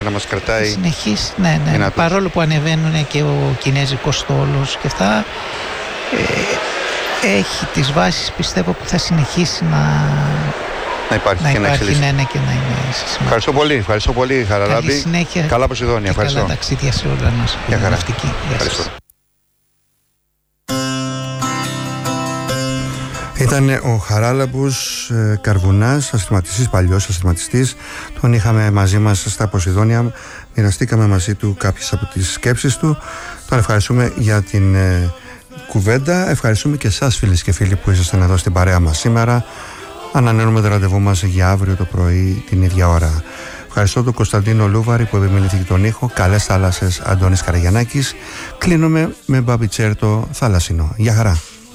να μας κρατάει. Συνεχίσει, ναι. Παρόλο που ανεβαίνουν και ο κινέζικος στόλος και αυτά, έχει τις βάσεις, πιστεύω, που θα συνεχίσει να υπάρχει και να εξελίσσεται. Ναι, και να είναι σημαντικό. Ευχαριστώ πολύ, Χαραλάμπη. Καλή συνέχεια. Καλά Ποσειδόνια. Ευχαριστώ. Καλά ταξίδια σε όλα μας. Γεια χαρά. Ευχαριστώ. Ήταν ο Χαράλαμπος Καρβουνάς, αστηματιστής, παλιός αστηματιστής. Τον είχαμε μαζί μας στα Ποσειδόνια. Μοιραστήκαμε μαζί του κάποιες από τις σκέψεις του. Τον ευχαριστούμε για την κουβέντα. Ευχαριστούμε και εσάς, φίλες και φίλοι, που ήσασταν εδώ στην παρέα μας σήμερα. Ανανεώνουμε το ραντεβού μας για αύριο το πρωί την ίδια ώρα. Ευχαριστώ τον Κωνσταντίνο Λούβαρη που επιμελήθηκε τον ήχο. Καλές θάλασσες, Αντώνης Καραγιαννάκης. Κλείνουμε με Μπαμπιτσέρτο θαλασσινό. Γεια χαρά.